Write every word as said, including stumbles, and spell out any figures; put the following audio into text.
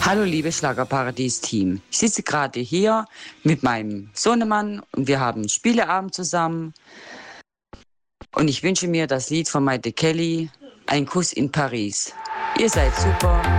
Hallo liebes Schlagerparadies-Team. Ich sitze gerade hier mit meinem Sohnemann und wir haben einen Spieleabend zusammen. Und ich wünsche mir das Lied von Maite Kelly, Ein Kuss in Paris. Ihr seid super.